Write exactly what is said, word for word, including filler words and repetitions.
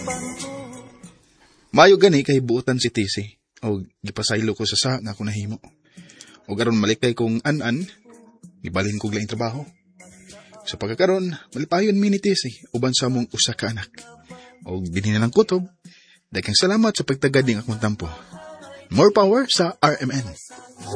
Mayo gani kay buotan si Tisi. O gipasaylo ko sa sa nga ako nahimo. O garon malikay kong an-an, gibalhin kong laing trabaho. Sa pagkakaroon, malipayon mi ni Tisi, uban sa mong usa ka anak. O bininalang kutob, daghang salamat sa pagtagad ning akong tampo. More power sa R M N.